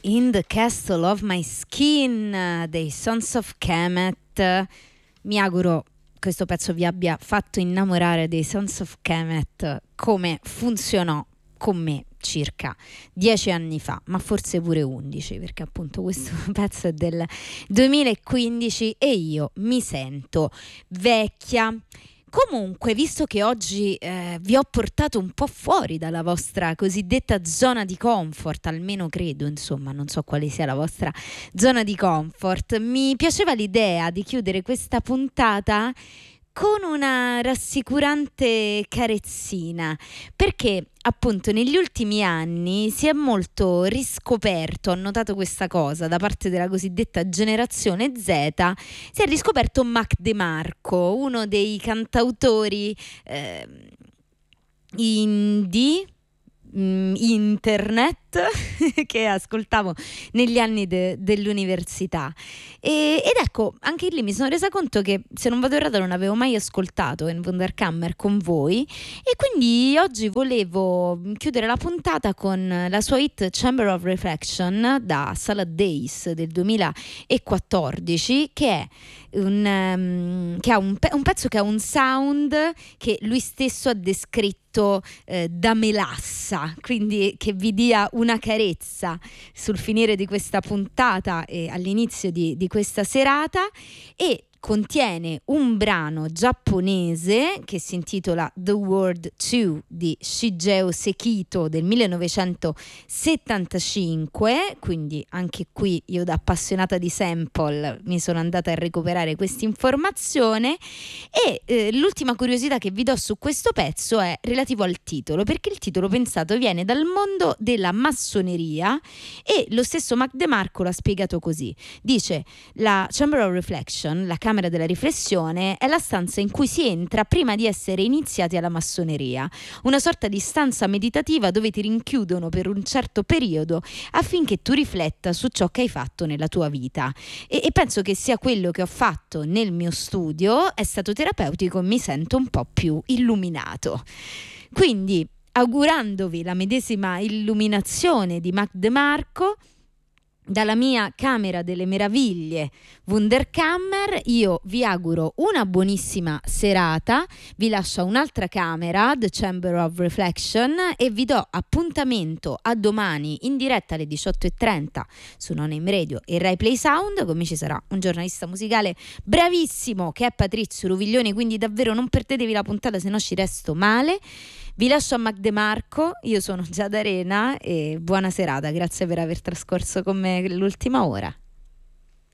In the Castle of My Skin dei Sons of Kemet. Mi auguro questo pezzo vi abbia fatto innamorare dei Sons of Kemet come funzionò con me circa 10 anni fa, ma forse pure 11, perché appunto questo pezzo è del 2015 e io mi sento vecchia. Comunque, visto che oggi vi ho portato un po' fuori dalla vostra cosiddetta zona di comfort, almeno credo, insomma, non so quale sia la vostra zona di comfort, mi piaceva l'idea di chiudere questa puntata con una rassicurante carezzina, perché appunto negli ultimi anni si è molto riscoperto, ho notato questa cosa da parte della cosiddetta generazione Z, si è riscoperto Mac DeMarco, uno dei cantautori indie, internet che ascoltavo negli anni dell'università ed ecco, anche lì mi sono resa conto che, se non vado errato, non avevo mai ascoltato In Wunderkammer con voi, e quindi oggi volevo chiudere la puntata con la sua hit Chamber of Reflection da Salad Days del 2014, che è un pezzo che ha un sound che lui stesso ha descritto da melassa, quindi che vi dia una carezza sul finire di questa puntata e all'inizio di questa serata, e contiene un brano giapponese che si intitola The World 2 di Shigeo Sekito del 1975, quindi anche qui io, da appassionata di sample, mi sono andata a recuperare questa informazione, e l'ultima curiosità che vi do su questo pezzo è relativo al titolo, perché il titolo, pensato, viene dal mondo della massoneria, e lo stesso Mac DeMarco l'ha spiegato così. Dice: la Chamber of Reflection, la camera della riflessione, è la stanza in cui si entra prima di essere iniziati alla massoneria, una sorta di stanza meditativa dove ti rinchiudono per un certo periodo affinché tu rifletta su ciò che hai fatto nella tua vita, e penso che sia quello che ho fatto nel mio studio. È stato terapeutico e mi sento un po' più illuminato, quindi augurandovi la medesima illuminazione di Mac DeMarco dalla mia camera delle meraviglie Wunderkammer, io vi auguro una buonissima serata, vi lascio a un'altra camera, The Chamber of Reflection, e vi do appuntamento a domani in diretta alle 18:30 su No Name Radio e Rai Play Sound. Con me ci sarà un giornalista musicale bravissimo che è Patrizio Ruviglioni, quindi davvero non perdetevi la puntata, se no ci resto male. Vi lascio a Mac DeMarco, io sono Giada Arena e buona serata, grazie per aver trascorso con me l'ultima ora.